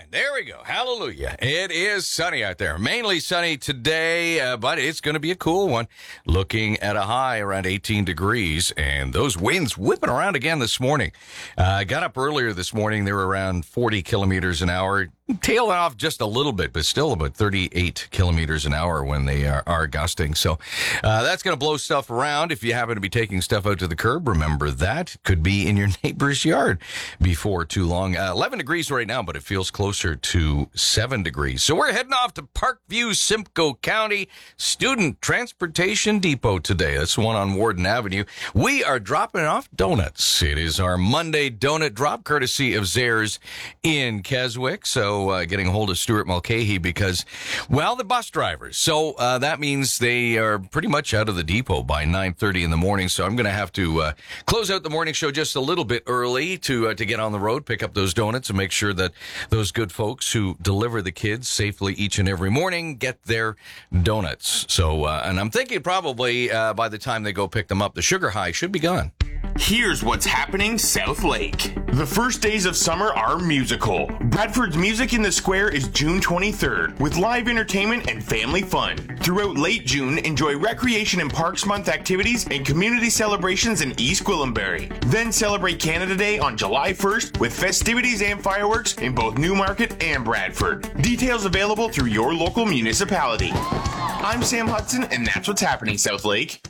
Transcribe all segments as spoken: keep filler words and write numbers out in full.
There we go. Hallelujah. It is sunny out there. Mainly sunny today, uh, but it's going to be a cool one. Looking at a high around eighteen degrees, and those winds whipping around again this morning. I uh, got up earlier this morning. They were around forty kilometers an hour. Tailing off just a little bit, but still about thirty-eight kilometers an hour when they are, are gusting. So uh, that's going to blow stuff around. If you happen to be taking stuff out to the curb, remember that. It could be in your neighbor's yard before too long. Uh, eleven degrees right now, but it feels closer to seven degrees. So we're heading off to Parkview, Simcoe County Student Transportation Depot today. That's the one on Warden Avenue. We are dropping off donuts. It is our Monday donut drop, courtesy of Zares in Keswick. So Uh, getting a hold of Stuart Mulcahy because, well, the bus drivers. So uh, that means they are pretty much out of the depot by nine thirty in the morning. So I'm going to have to uh, close out the morning show just a little bit early to uh, to get on the road, pick up those donuts, and make sure that those good folks who deliver the kids safely each and every morning get their donuts. So, uh, and I'm thinking probably uh, by the time they go pick them up, the sugar high should be gone. Here's what's happening South Lake. The first days of summer are musical. Bradford's Music in the Square is June twenty-third, with live entertainment and family fun. Throughout late June, enjoy Recreation and Parks Month activities and community celebrations in East Gwillimbury. Then celebrate Canada Day on July first with festivities and fireworks in both Newmarket and Bradford. Details available through your local municipality. I'm Sam Hudson, and that's what's happening South Lake.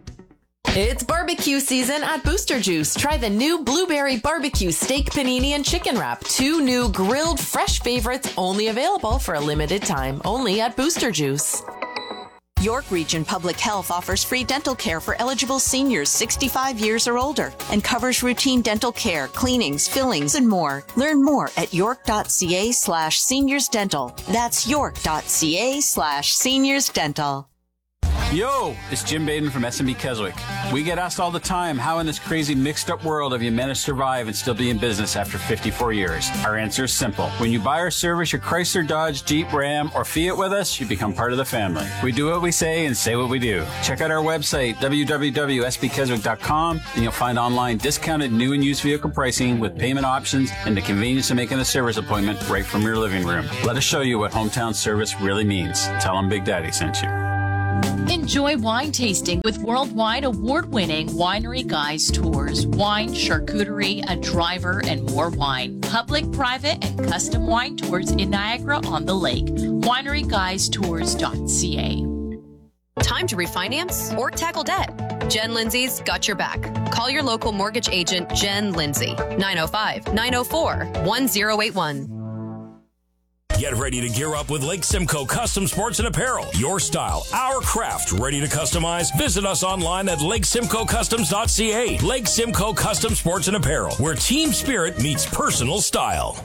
It's barbecue season at Booster Juice. Try the new Blueberry Barbecue Steak Panini and Chicken Wrap. Two new grilled fresh favorites only available for a limited time. Only at Booster Juice. York Region Public Health offers free dental care for eligible seniors sixty-five years or older and covers routine dental care, cleanings, fillings, and more. Learn more at york.ca slash seniors dental. That's york.ca slash seniors dental. Yo, it's Jim Baden from S M B Keswick. We get asked all the time, how in this crazy mixed-up world have you managed to survive and still be in business after fifty-four years? Our answer is simple. When you buy or service your Chrysler, Dodge, Jeep, Ram, or Fiat with us, you become part of the family. We do what we say and say what we do. Check out our website, w w w dot s b keswick dot com, and you'll find online discounted new and used vehicle pricing with payment options and the convenience of making a service appointment right from your living room. Let us show you what hometown service really means. Tell them Big Daddy sent you. Enjoy wine tasting with worldwide award-winning Winery Guys tours. Wine, charcuterie, a driver, and more wine. Public, private, and custom wine tours in Niagara-on-the-Lake. winery guys tours dot c a. Time to refinance or tackle debt? Jen Lindsay's got your back. Call your local mortgage agent, Jen Lindsay, nine oh five, nine oh four, one oh eight one. Get ready to gear up with Lake Simcoe Custom Sports and Apparel. Your style, our craft, ready to customize? Visit us online at lake simcoe customs dot c a. Lake Simcoe Custom Sports and Apparel, where team spirit meets personal style.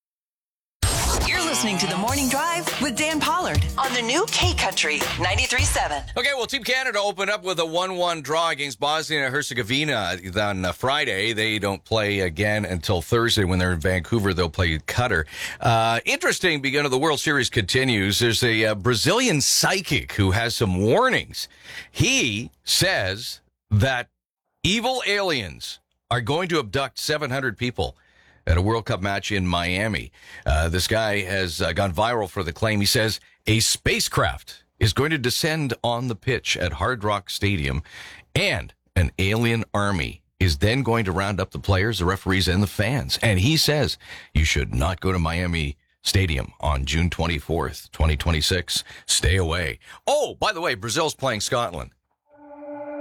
You're listening to The Morning Drive with Dan Pollard on the new K-Country ninety-three point seven. Okay, well, Team Canada opened up with a one one draw against Bosnia and Herzegovina on uh, Friday. They don't play again until Thursday when they're in Vancouver. They'll play Qatar. Uh, interesting, beginning of the World Series continues. There's a uh, Brazilian psychic who has some warnings. He says that evil aliens are going to abduct seven hundred people at a World Cup match in Miami. Uh, this guy has uh, gone viral for the claim. He says a spacecraft is going to descend on the pitch at Hard Rock Stadium, and an alien army is then going to round up the players, the referees, and the fans. And he says you should not go to Miami Stadium on June twenty-fourth, twenty twenty-six. Stay away. Oh, by the way, Brazil's playing Scotland.